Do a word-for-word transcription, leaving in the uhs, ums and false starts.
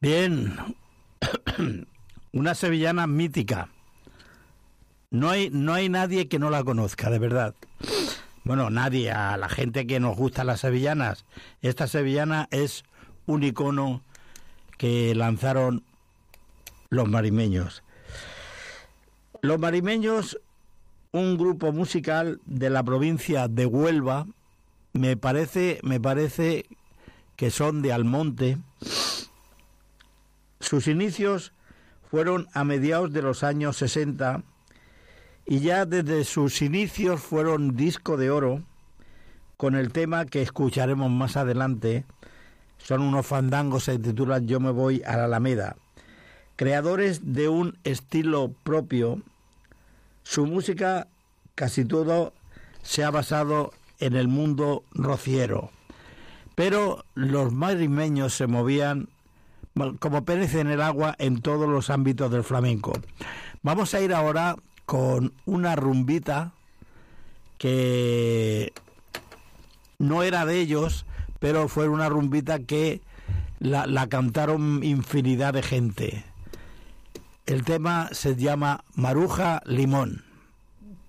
Bien, una sevillana mítica. No hay, no hay nadie que no la conozca, de verdad. Bueno, nadie, a la gente que nos gusta las sevillanas. Esta sevillana es un icono que lanzaron los marimeños. Los marimeños, un grupo musical de la provincia de Huelva, me parece, me parece que son de Almonte. Sus inicios fueron a mediados de los años sesenta y ya desde sus inicios fueron disco de oro con el tema que escucharemos más adelante. Son unos fandangos, se titulan Yo me voy a la Alameda. Creadores de un estilo propio, su música casi todo se ha basado en el mundo rociero, pero los marimeños se movían como peces en el agua en todos los ámbitos del flamenco. Vamos a ir ahora con una rumbita que no era de ellos, pero fue una rumbita que la, la cantaron infinidad de gente. El tema se llama Maruja Limón.